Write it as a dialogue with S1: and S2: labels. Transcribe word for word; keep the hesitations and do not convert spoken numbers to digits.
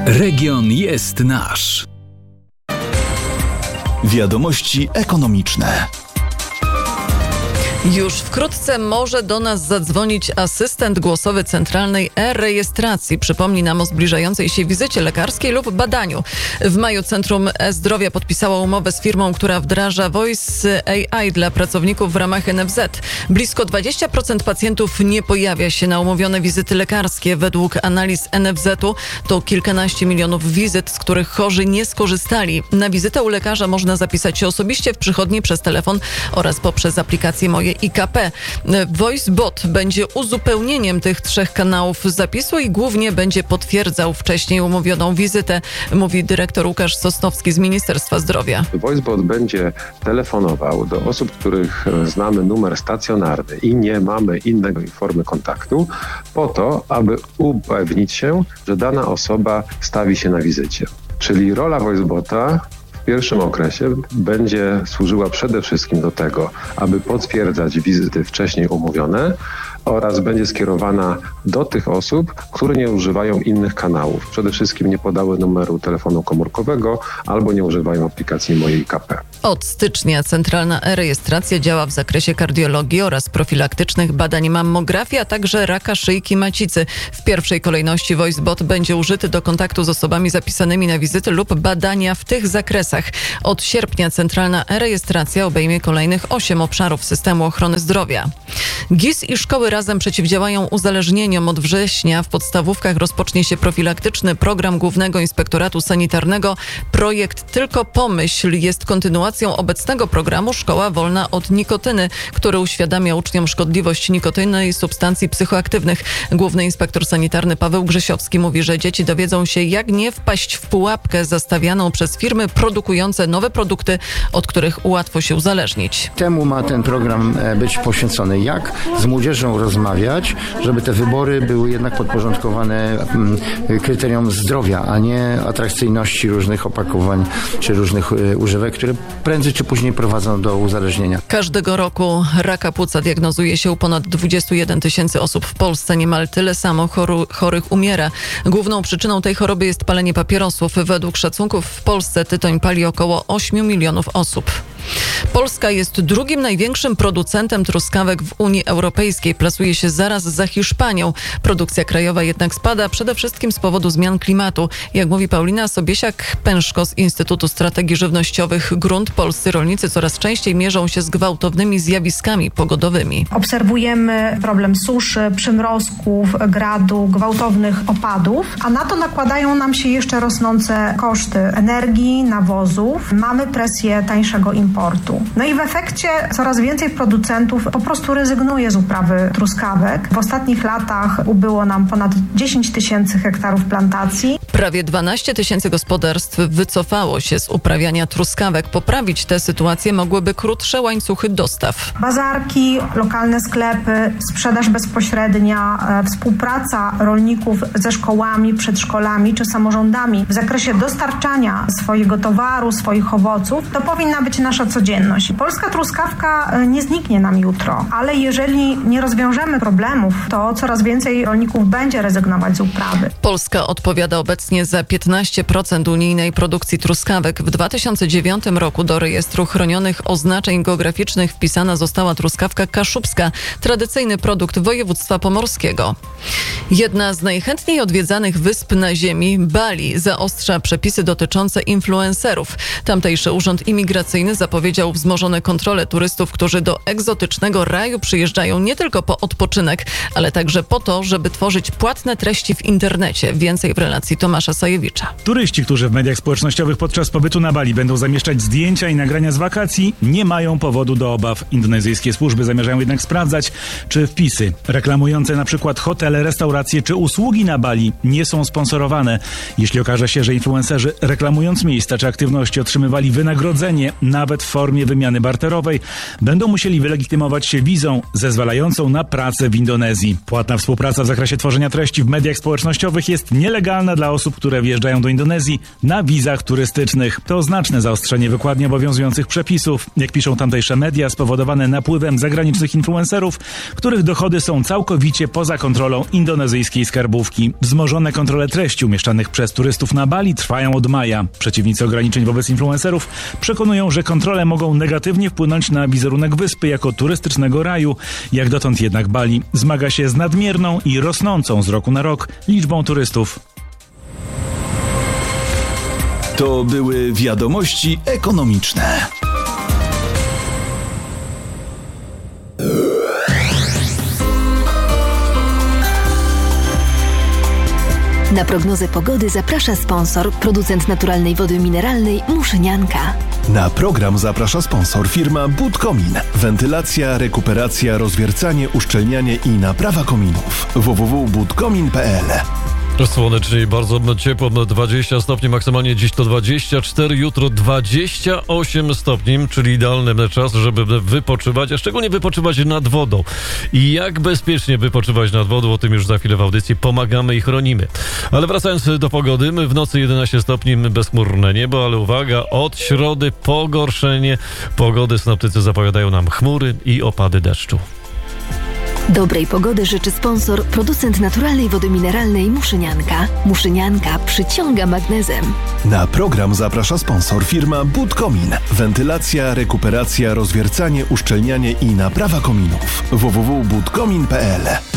S1: Region jest nasz. Wiadomości ekonomiczne.
S2: Już wkrótce może do nas zadzwonić asystent głosowy centralnej e-rejestracji. Przypomni nam o zbliżającej się wizycie lekarskiej lub badaniu. W maju Centrum E-Zdrowia podpisało umowę z firmą, która wdraża Voice A I dla pracowników w ramach N F Z. Blisko dwadzieścia procent pacjentów nie pojawia się na umówione wizyty lekarskie. Według analiz N F Z-u to kilkanaście milionów wizyt, z których chorzy nie skorzystali. Na wizytę u lekarza można zapisać się osobiście w przychodni przez telefon oraz poprzez aplikację Moje I K P. VoiceBot będzie uzupełnieniem tych trzech kanałów zapisu i głównie będzie potwierdzał wcześniej umówioną wizytę, mówi dyrektor Łukasz Sosnowski z Ministerstwa Zdrowia.
S3: VoiceBot będzie telefonował do osób, których znamy numer stacjonarny i nie mamy innej formy kontaktu, po to, aby upewnić się, że dana osoba stawi się na wizycie. Czyli rola VoiceBota w pierwszym okresie będzie służyła przede wszystkim do tego, aby potwierdzać wizyty wcześniej umówione oraz będzie skierowana do tych osób, które nie używają innych kanałów. Przede wszystkim nie podały numeru telefonu komórkowego albo nie używają aplikacji Moje I K P.
S2: Od stycznia centralna e-rejestracja działa w zakresie kardiologii oraz profilaktycznych badań mammografii, a także raka szyjki macicy. W pierwszej kolejności VoiceBot będzie użyty do kontaktu z osobami zapisanymi na wizyty lub badania w tych zakresach. Od sierpnia centralna e-rejestracja obejmie kolejnych osiem obszarów systemu ochrony zdrowia. G I S i szkoły razem przeciwdziałają uzależnieniom. Od września w podstawówkach rozpocznie się profilaktyczny program Głównego Inspektoratu Sanitarnego. Projekt Tylko Pomyśl jest kontynuacją obecnego programu Szkoła Wolna od Nikotyny, który uświadamia uczniom szkodliwość nikotyny i substancji psychoaktywnych. Główny Inspektor Sanitarny Paweł Grzesiowski mówi, że dzieci dowiedzą się, jak nie wpaść w pułapkę zastawianą przez firmy produkujące nowe produkty, od których łatwo się uzależnić.
S4: Temu ma ten program być poświęcony. Jak z młodzieżą rozmawiać, żeby te wybory były jednak podporządkowane kryteriom zdrowia, a nie atrakcyjności różnych opakowań czy różnych używek, które prędzej czy później prowadzą do uzależnienia.
S2: Każdego roku raka płuca diagnozuje się u ponad dwadzieścia jeden tysięcy osób w Polsce. Niemal tyle samo choru, chorych umiera. Główną przyczyną tej choroby jest palenie papierosów. Według szacunków w Polsce tytoń pali około osiem milionów osób. Polska jest drugim największym producentem truskawek w Unii Europejskiej. Plasuje się zaraz za Hiszpanią. Produkcja krajowa jednak spada przede wszystkim z powodu zmian klimatu. Jak mówi Paulina Sobiesiak-Pęszko z Instytutu Strategii Żywnościowych Grunt, polscy rolnicy coraz częściej mierzą się z gwałtownymi zjawiskami pogodowymi.
S5: Obserwujemy problem suszy, przymrozków, gradu, gwałtownych opadów, a na to nakładają nam się jeszcze rosnące koszty energii, nawozów. Mamy presję tańszego importu. No i w efekcie coraz więcej producentów po prostu rezygnuje z uprawy truskawek. W ostatnich latach ubyło nam ponad dziesięć tysięcy hektarów plantacji.
S2: Prawie dwanaście tysięcy gospodarstw wycofało się z uprawiania truskawek. Poprawić tę sytuację mogłyby krótsze łańcuchy dostaw.
S5: Bazarki, lokalne sklepy, sprzedaż bezpośrednia, e, współpraca rolników ze szkołami, przedszkolami czy samorządami w zakresie dostarczania swojego towaru, swoich owoców, to powinna być nasza codzienność. Polska truskawka nie zniknie nam jutro, ale jeżeli nie rozwiążemy problemów, to coraz więcej rolników będzie rezygnować z uprawy.
S2: Polska odpowiada obecnie za piętnaście procent unijnej produkcji truskawek. W dwa tysiące dziewiątym roku do rejestru chronionych oznaczeń geograficznych wpisana została truskawka kaszubska, tradycyjny produkt województwa pomorskiego. Jedna z najchętniej odwiedzanych wysp na ziemi, Bali, zaostrza przepisy dotyczące influencerów. Tamtejszy Urząd Imigracyjny zapowiedział wzmożone kontrole turystów, którzy do egzotycznego raju przyjeżdżają nie tylko po odpoczynek, ale także po to, żeby tworzyć płatne treści w internecie. Więcej w relacji Tomasza Sajewicza.
S6: Turyści, którzy w mediach społecznościowych podczas pobytu na Bali będą zamieszczać zdjęcia i nagrania z wakacji, nie mają powodu do obaw. Indonezyjskie służby zamierzają jednak sprawdzać, czy wpisy reklamujące na przykład hotele, restauracje czy usługi na Bali nie są sponsorowane. Jeśli okaże się, że influencerzy reklamując miejsca czy aktywności otrzymywali wynagrodzenie nawet w formie wymiany barterowej, będą musieli wylegitymować się wizą zezwalającą na pracę w Indonezji. Płatna współpraca w zakresie tworzenia treści w mediach społecznościowych jest nielegalna dla osób, które wjeżdżają do Indonezji na wizach turystycznych. To znaczne zaostrzenie wykładni obowiązujących przepisów. Jak piszą tamtejsze media, spowodowane napływem zagranicznych influencerów, których dochody są całkowicie poza kontrolą indonezyjskiej skarbówki. Wzmożone kontrole treści umieszczanych przez turystów na Bali trwają od maja. Przeciwnicy ograniczeń wobec influencerów przekonują, że kontrole mogą negatywnie wpłynąć na wizerunek wyspy jako turystycznego raju. Jak dotąd jednak Bali zmaga się z nadmierną i rosnącą z roku na rok liczbą turystów.
S1: To były wiadomości ekonomiczne.
S7: Na prognozę pogody zaprasza sponsor, producent naturalnej wody mineralnej Muszynianka.
S8: Na program zaprasza sponsor firma Budkomin. Wentylacja, rekuperacja, rozwiercanie, uszczelnianie i naprawa kominów. w w w kropka budkomin kropka p l.
S9: Słonecznie, bardzo ciepło, dwadzieścia stopni, maksymalnie dziś to dwadzieścia cztery, jutro dwadzieścia osiem stopni, czyli idealny czas, żeby wypoczywać, a szczególnie wypoczywać nad wodą. I jak bezpiecznie wypoczywać nad wodą, o tym już za chwilę w audycji pomagamy i chronimy. Ale wracając do pogody, w nocy jedenaście stopni, bezchmurne niebo, ale uwaga, od środy pogorszenie pogody. Synoptycy zapowiadają nam chmury i opady deszczu.
S7: Dobrej pogody życzy sponsor, producent naturalnej wody mineralnej Muszynianka. Muszynianka przyciąga magnezem.
S8: Na program zaprasza sponsor firma Budkomin. Wentylacja, rekuperacja, rozwiercanie, uszczelnianie i naprawa kominów. w w w kropka budkomin kropka p l.